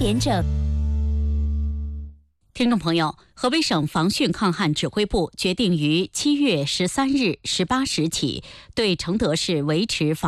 点整。 听众朋友，河北省防汛抗旱指挥部决定于7月13日18时起，对承德市维持